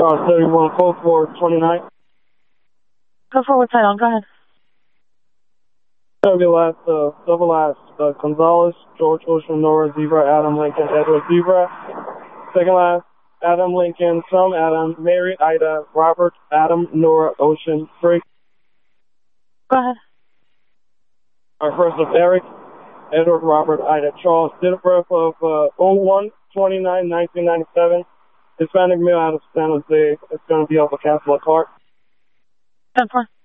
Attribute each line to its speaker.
Speaker 1: Charles 31, code for 29.
Speaker 2: Code for what title? Go ahead.
Speaker 1: Double last, Gonzalez, George Ocean, Nora Zebra, Adam Lincoln, Edward Zebra. Second last, Adam Lincoln, Tom Adam, Mary Ida, Robert Adam, Nora Ocean, Freak.
Speaker 2: Go ahead.
Speaker 1: Our first of Eric, Edward Robert Ida Charles, date of birth of 01/29/1997. Hispanic male out of San Jose. It's going to be off of Castle Clark.
Speaker 2: 10-4.